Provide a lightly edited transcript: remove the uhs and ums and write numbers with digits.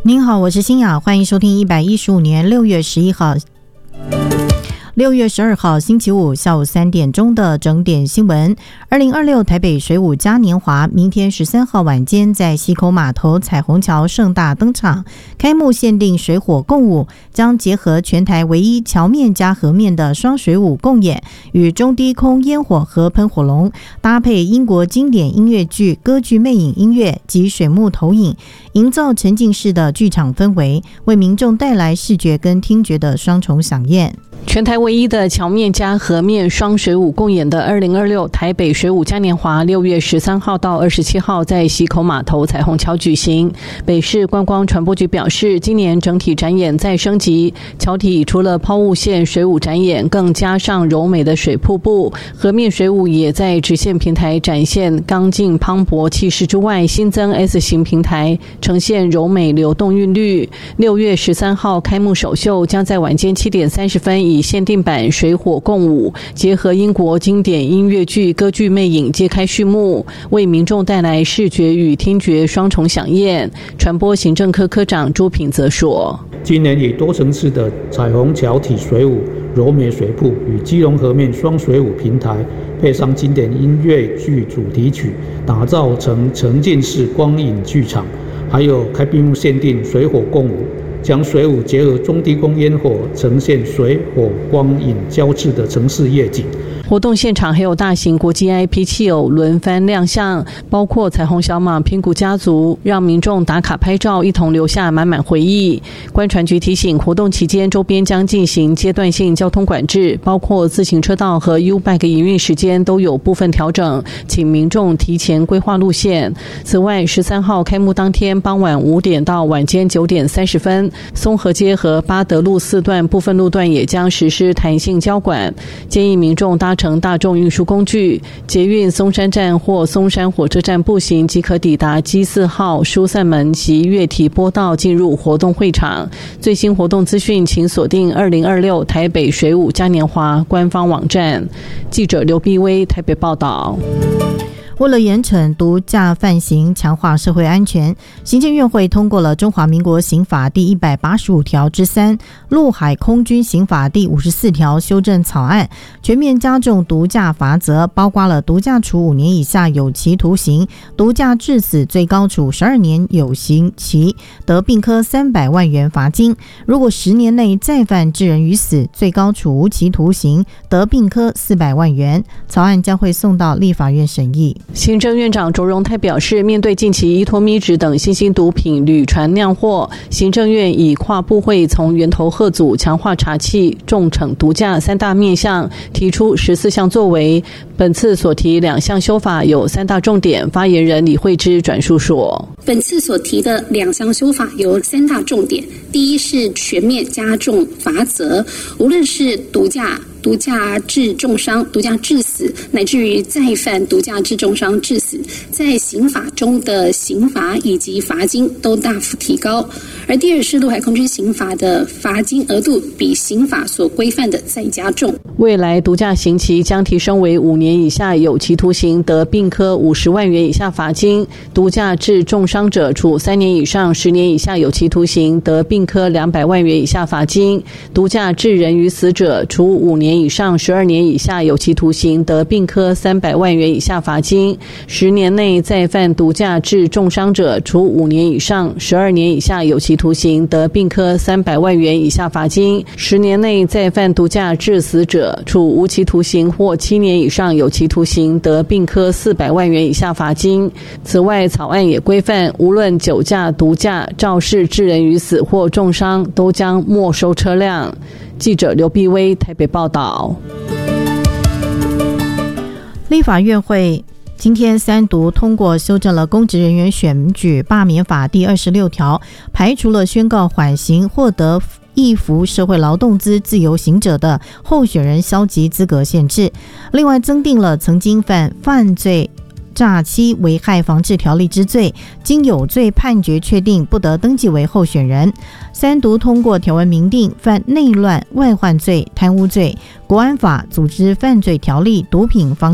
您好，我是欣雅，欢迎收听115年6月11号6月12号星期五下午3点钟的整点新闻。2026台北水舞嘉年华明天13号晚间在溪口码头彩虹桥盛大登场，开幕限定水火共舞，将结合全台唯一桥面加河面的双水舞共演，与中低空烟火和喷火龙搭配英国经典音乐剧歌剧魅影音乐及水幕投影，营造沉浸式的剧场氛围，为民众带来视觉跟听觉的双重飨宴。 全台唯一的桥面加河面双水舞共演的2026台北水舞嘉年华6月13号到27号在溪口码头彩虹桥举行。北市观光传播局表示，今年整体展演再升级，桥体除了抛物线水舞展演，更加上柔美的水瀑布，河面水舞也在直线平台展现刚劲磅礴气势之外，新增 S 型平台，呈现柔美流动韵律。6月13号开幕首秀将在晚间7点30分以限定版水火共舞，结合英国经典音乐剧歌剧魅影揭开序幕，为民众带来视觉与听觉双重飨宴。传播行政科科长朱品则说， 今年以多层次的彩虹桥体水舞、柔美水瀑与基隆河面双水舞平台，配上经典音乐剧主题曲，打造成沉浸式光影剧场，还有开闭幕限定水火共舞，将水舞结合中低空烟火，呈现水火光影交织的城市夜景。 活动现场还有大型国际 IP 企偶轮番亮相，包括彩虹小马拼谷家族，让民众打卡拍照，一同留下满满回忆。观传局提醒，活动期间周边将进行阶段性交通管制，包括自行车道和 U-Bike 营运时间都有部分调整，请民众提前规划路线。此外，13号开幕当天傍晚5点到晚间9点30分，松河街和八德路4段部分路段也将实施弹性交管，建议民众搭乘大众运输工具，捷运松山站或松山火车站步行即可抵达基4号疏散门及月堤坡道进入活动会场。最新活动资讯请锁定2026台北水舞嘉年华官方网站。记者刘碧薇台北报道。 为了严惩毒驾犯行，强化社会安全，行政院会通过了中华民国刑法第185条之3、陆海空军刑法第54条修正草案，全面加重毒驾罚则，包括了毒驾处5年以下有期徒刑，毒驾致死最高处12年有刑期，得并科300万元罚金；如果10年内再犯致人于死，最高处无期徒刑，得并科400万元。草案将会送到立法院审议。 行政院长卓荣泰表示，面对近期依托咪酯等新兴毒品屡传酿货，行政院以跨部会从源头吓阻、强化查缉、重惩毒驾3大面向，提出14项作为。本次所提2项修法有3大重点，发言人李慧芝转述说， 本次所提的2项修法有3大重点，第一是全面加重罚则，无论是毒驾致重伤、毒驾致死，乃至于再犯毒驾致重伤致死，在刑法中的刑罚以及罚金都大幅提高。而第二是陆海空军刑法的罚金额度比刑法所规范的再加重。 未来毒驾刑期将提升为5年以下有期徒刑，得并科50万元以下罚金；毒驾致重伤者处3年以上10年以下有期徒刑，得并科200万元以下罚金；毒驾致人于死者处5年以上12年以下有期徒刑，得并科300万元以下罚金；10年内再犯毒驾致重伤者处5年以上12年以下有期徒刑，得并科300万元以下罚金；10年内再犯毒驾致死者处无期徒刑或7年以上有期徒刑，得并科400万元以下罚金。此外，草案也规范，无论酒驾、毒驾、肇事致人于死或重伤，都将没收车辆。记者刘碧薇台北报道。 立法院会今天3读通过修正了公职人员选举罢免法第26条，排除了宣告缓刑获得易服社会劳动资自由行者的候选人消极资格限制，另外增订了曾经犯罪诈欺危害防治条例之罪，经有罪判决确定不得登记为候选人。3读通过条文明定，犯内乱、外患罪、贪污罪、国安法、组织犯罪条例、毒品防